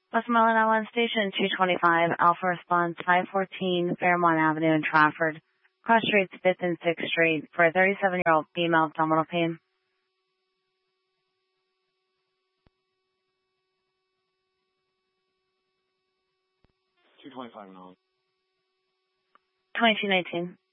Westmoreland Island Station 225, Alpha Response 514 Fairmont Avenue in Trafford. Cross streets 5th and 6th Street for a 37-year-old female abdominal pain. 225 now. 2219.